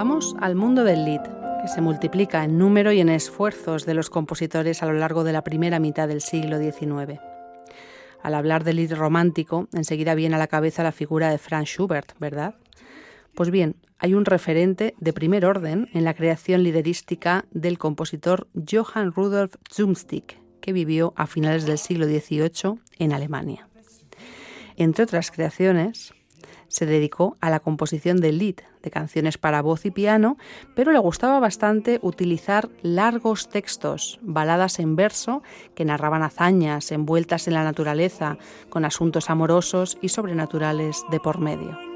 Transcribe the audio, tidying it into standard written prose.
Vamos al mundo del Lied, que se multiplica en número y en esfuerzos de los compositores a lo largo de la primera mitad del siglo XIX. Al hablar del Lied romántico, enseguida viene a la cabeza la figura de Franz Schubert, ¿verdad? Pues bien, hay un referente de primer orden en la creación liderística del compositor Johann Rudolf Zumsteeg, que vivió a finales del siglo XVIII en Alemania. Entre otras creaciones, se dedicó a la composición de Lied, de canciones para voz y piano, pero le gustaba bastante utilizar largos textos, baladas en verso que narraban hazañas envueltas en la naturaleza, con asuntos amorosos y sobrenaturales de por medio.